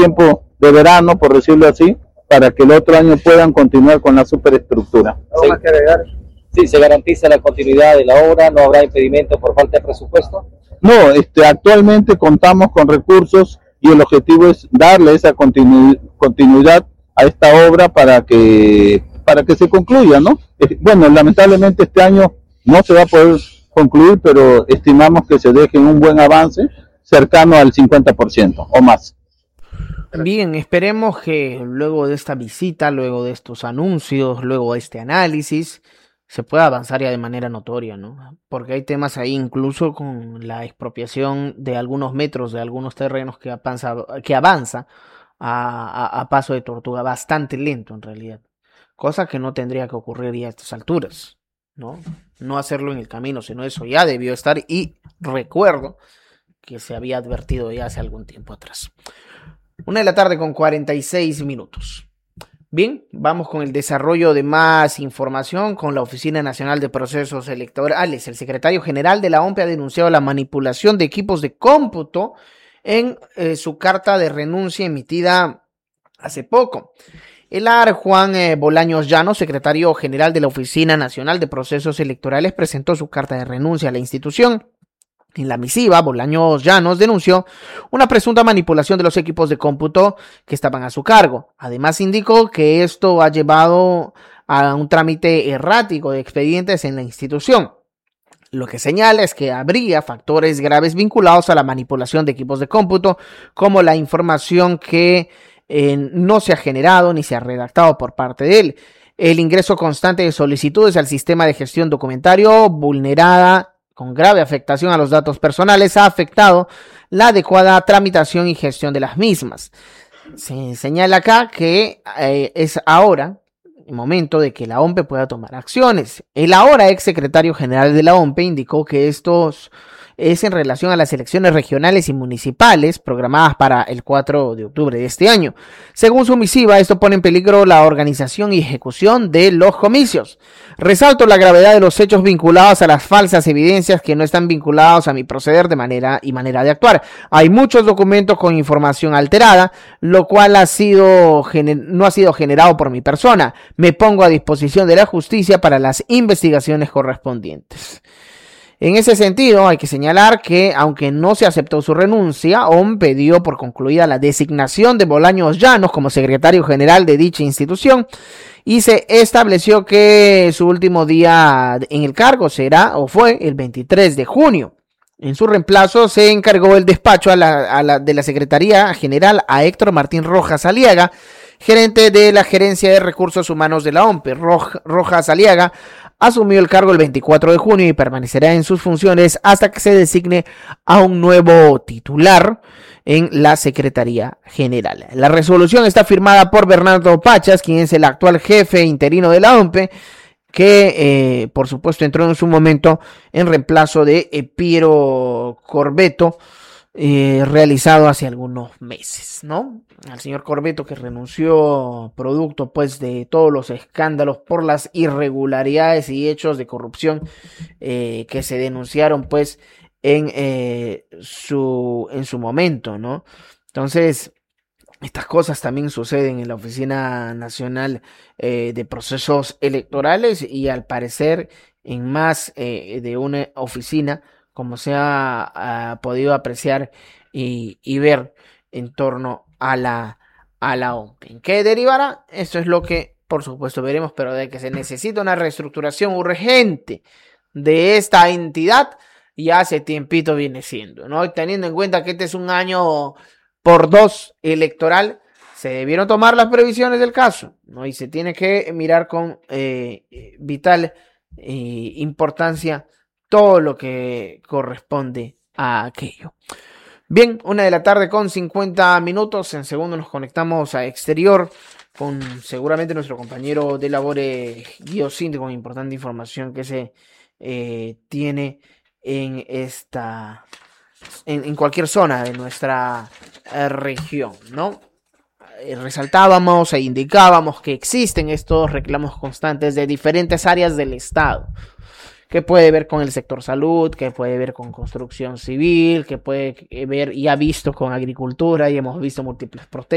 tiempo de verano, por decirlo así, para que el otro año puedan continuar con la superestructura. Sí. Sí, se garantiza la continuidad de la obra, no habrá impedimento por falta de presupuesto. No, actualmente contamos con recursos y el objetivo es darle esa continuidad a esta obra para que se concluya, ¿no? Bueno, lamentablemente este año no se va a poder concluir, pero estimamos que se deje un buen avance cercano al 50% o más. Bien, esperemos que luego de esta visita, luego de estos anuncios, luego de este análisis, se pueda avanzar ya de manera notoria, ¿no? Porque hay temas ahí incluso con la expropiación de algunos metros de algunos terrenos que avanza a paso de tortuga, bastante lento en realidad, cosa que no tendría que ocurrir ya a estas alturas, ¿no? No hacerlo en el camino, sino eso ya debió estar, y recuerdo que se había advertido ya hace algún tiempo atrás. 1:46 p.m. Bien, vamos con el desarrollo de más información con la Oficina Nacional de Procesos Electorales. El secretario general de la OMPE ha denunciado la manipulación de equipos de cómputo en su carta de renuncia emitida hace poco. El AR Juan Bolaños Llanos, secretario general de la Oficina Nacional de Procesos Electorales, presentó su carta de renuncia a la institución. En la misiva, Bolaños Llanos denunció una presunta manipulación de los equipos de cómputo que estaban a su cargo. Además, indicó que esto ha llevado a un trámite errático de expedientes en la institución. Lo que señala es que habría factores graves vinculados a la manipulación de equipos de cómputo, como la información que no se ha generado ni se ha redactado por parte de él, el ingreso constante de solicitudes al sistema de gestión documentario vulnerada con grave afectación a los datos personales, ha afectado la adecuada tramitación y gestión de las mismas. Se señala acá que es ahora el momento de que la OMPE pueda tomar acciones. El ahora ex secretario general de la OMPE indicó que estos es en relación a las elecciones regionales y municipales programadas para el 4 de octubre de este año. Según su misiva, esto pone en peligro la organización y ejecución de los comicios. Resalto la gravedad de los hechos vinculados a las falsas evidencias que no están vinculados a mi proceder de manera de actuar. Hay muchos documentos con información alterada, lo cual no ha sido generado por mi persona. Me pongo a disposición de la justicia para las investigaciones correspondientes. En ese sentido, hay que señalar que, aunque no se aceptó su renuncia, OMPE dio por concluida la designación de Bolaños Llanos como secretario general de dicha institución y se estableció que su último día en el cargo fue el 23 de junio. En su reemplazo se encargó el despacho de la Secretaría General a Héctor Martín Rojas Aliaga, gerente de la Gerencia de Recursos Humanos de la OMPE. Rojas Aliaga asumió el cargo el 24 de junio y permanecerá en sus funciones hasta que se designe a un nuevo titular en la Secretaría General. La resolución está firmada por Bernardo Pachas, quien es el actual jefe interino de la OMPE, que por supuesto entró en su momento en reemplazo de Piero Corbeto, realizado hace algunos meses, ¿no? Al señor Corbeto, que renunció producto pues de todos los escándalos por las irregularidades y hechos de corrupción que se denunciaron pues en su momento, ¿no? Entonces, estas cosas también suceden en la Oficina Nacional de Procesos Electorales y al parecer en más de una oficina, como se ha podido apreciar y ver en torno a la OMPE. ¿En qué derivará? Esto es lo que, por supuesto, veremos, pero de que se necesita una reestructuración urgente de esta entidad, ya hace tiempito viene siendo, ¿no? Teniendo en cuenta que este es un año por 2 electoral, se debieron tomar las previsiones del caso, ¿no? Y se tiene que mirar con vital importancia todo lo que corresponde a aquello. Bien, 1:50 p.m. En segundo nos conectamos a exterior con seguramente nuestro compañero de labores Guido Cinti, con importante información que se tiene en cualquier zona de nuestra región, ¿no? Resaltábamos e indicábamos que existen estos reclamos constantes de diferentes áreas del Estado, que puede ver con el sector salud, que puede ver con construcción civil, que puede ver y ha visto con agricultura, y hemos visto múltiples protestas